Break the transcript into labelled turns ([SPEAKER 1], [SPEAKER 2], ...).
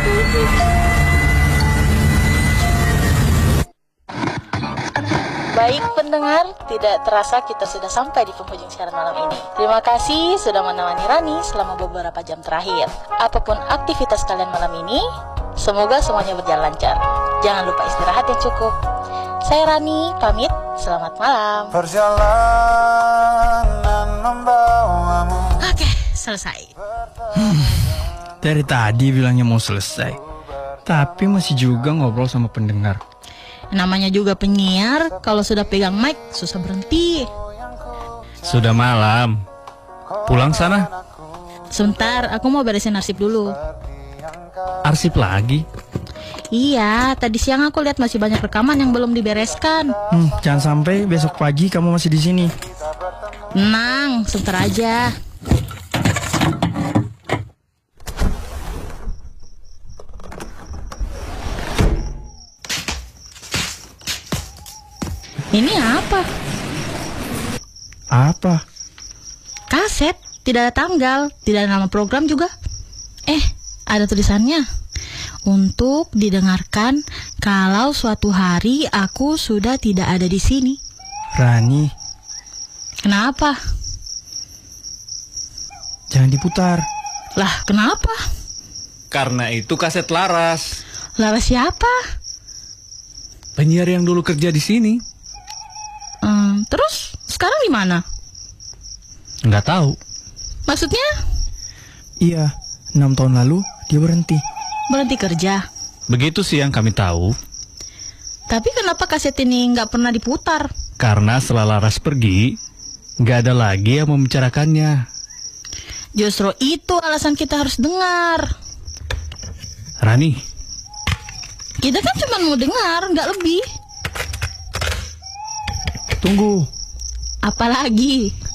[SPEAKER 1] Baik pendengar, tidak terasa kita sudah sampai di penghujung siaran malam ini. Terima kasih sudah menemani Rani selama beberapa jam terakhir. Apapun aktivitas kalian malam ini, semoga semuanya berjalan lancar. Jangan lupa istirahat yang cukup. Saya Rani, pamit. Selamat malam.
[SPEAKER 2] Perjalanan membawamu.
[SPEAKER 1] Oke, selesai.
[SPEAKER 3] Dari tadi bilangnya mau selesai, tapi masih juga ngobrol sama pendengar.
[SPEAKER 1] Namanya juga penyiar, kalau sudah pegang mic, susah berhenti.
[SPEAKER 3] Sudah malam, pulang sana.
[SPEAKER 1] Sebentar, aku mau beresin arsip dulu.
[SPEAKER 3] Arsip lagi?
[SPEAKER 1] Iya, tadi siang aku lihat masih banyak rekaman yang belum dibereskan.
[SPEAKER 3] Jangan sampai besok pagi kamu masih di sini.
[SPEAKER 1] Tenang, sebentar aja. Ini apa?
[SPEAKER 3] Apa?
[SPEAKER 1] Kaset, tidak ada tanggal, tidak ada nama program juga. Ada tulisannya. Untuk didengarkan kalau suatu hari aku sudah tidak ada di sini.
[SPEAKER 3] Rani,
[SPEAKER 1] Kenapa?
[SPEAKER 3] jangan diputar.
[SPEAKER 1] Lah, kenapa?
[SPEAKER 4] Karena itu kaset Laras,
[SPEAKER 1] Laras siapa?
[SPEAKER 4] penyiar yang dulu kerja di sini.
[SPEAKER 1] Terus sekarang di mana?
[SPEAKER 3] Nggak tahu.
[SPEAKER 1] Maksudnya
[SPEAKER 3] Iya, 6 tahun lalu dia berhenti.
[SPEAKER 1] berhenti kerja.
[SPEAKER 4] Begitu sih yang kami tahu.
[SPEAKER 1] Tapi kenapa kaset ini nggak pernah diputar?
[SPEAKER 4] Karena setelah Laras pergi, nggak ada lagi yang membicarakannya.
[SPEAKER 1] Justru itu alasan kita harus dengar.
[SPEAKER 4] Rani,
[SPEAKER 1] Kita kan cuma mau dengar, nggak lebih.
[SPEAKER 3] Tunggu.
[SPEAKER 1] Apalagi?